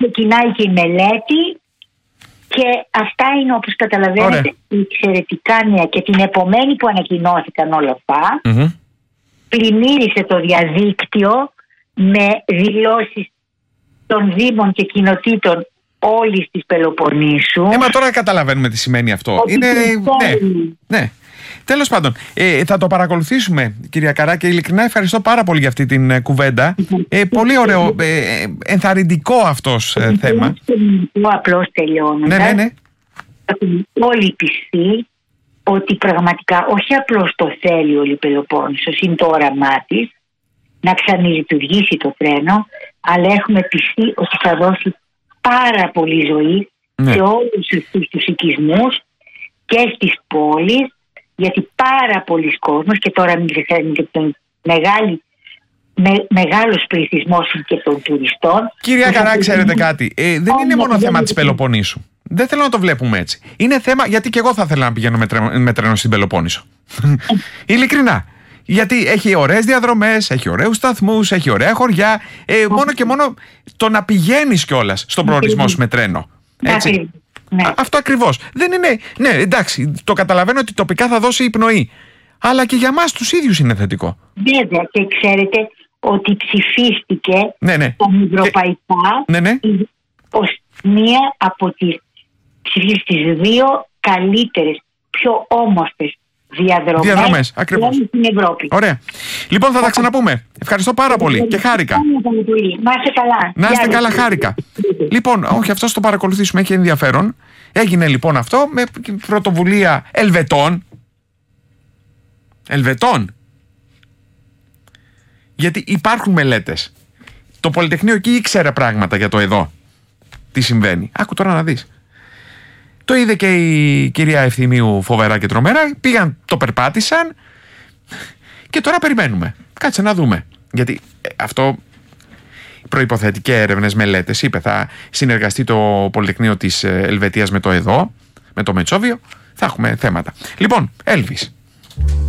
ξεκινάει και η μελέτη και αυτά είναι, όπως καταλαβαίνετε, εξαιρετικά νέα. Και την επομένη που ανακοινώθηκαν όλα αυτά, πλημμύρισε το διαδίκτυο με δηλώσεις των δήμων και κοινοτήτων όλης της Πελοποννήσου. Μα τώρα καταλαβαίνουμε τι σημαίνει αυτό. Ναι. Τέλος πάντων, θα το παρακολουθήσουμε, κυρία Καρά, και ειλικρινά ευχαριστώ πάρα πολύ για αυτή την κουβέντα. Πολύ ωραίο, ενθαρρυντικό αυτός θέμα. Απλώς τελειώνοντας. Ναι. Όλοι πιστοί ότι πραγματικά όχι απλώς το θέλει όλη η Πελοπόννησος, είναι το όραμά της να ξαναλειτουργήσει το τρένο, αλλά έχουμε πιστεί ότι θα δώσει πάρα πολύ ζωή σε όλους αυτούς τους οικισμούς και στις πόλεις, γιατί πάρα πολλοί κόσμος, και τώρα μην ξεχνάμε και τον μεγάλος πληθυσμός και των τουριστών. Κυρία Καρά, ξέρετε κάτι, δεν είναι μόνο θέμα της Πελοποννήσου. Δεν θέλω να το βλέπουμε έτσι. Είναι θέμα, γιατί και εγώ θα ήθελα να πηγαίνω με τρένο στην Πελοπόννησο. Ειλικρινά. Γιατί έχει ωραίες διαδρομές, έχει ωραίους σταθμούς, έχει ωραία χωριά. Μόνο και μόνο το να πηγαίνεις κιόλας στον προορισμό σου με τρένο. Έτσι. Ναι. Αυτό ακριβώς. Δεν είναι. Ναι, εντάξει, το καταλαβαίνω ότι τοπικά θα δώσει πνοή. Αλλά και για μας τους ίδιους είναι θετικό. Βέβαια, και ξέρετε ότι ψηφίστηκε στα ευρωπαϊκά ως μία από τις δύο καλύτερες, πιο όμορφες διαδρομές ακριβώς στην Ευρώπη. Ωραία. Λοιπόν, θα τα ξαναπούμε. Ευχαριστώ πάρα πολύ και χάρηκα. Να είστε καλά. Να είστε καλά, χάρηκα. Λοιπόν, όχι, αυτό το παρακολουθήσουμε, έχει ενδιαφέρον. Έγινε λοιπόν αυτό με πρωτοβουλία Ελβετών. Γιατί υπάρχουν μελέτες. Το Πολυτεχνείο εκεί ήξερε πράγματα για το εδώ. Τι συμβαίνει. Άκου τώρα να δεις. Το είδε και η κυρία Ευθυμίου φοβερά και τρομερά. Πήγαν, το περπάτησαν και τώρα περιμένουμε. Κάτσε να δούμε. Γιατί αυτό προϋποθέτει και έρευνες, μελέτες. Είπε, θα συνεργαστεί το Πολυτεχνείο της Ελβετίας με το ΕΔΟ, με το Μετσόβιο. Θα έχουμε θέματα. Λοιπόν, Elvis.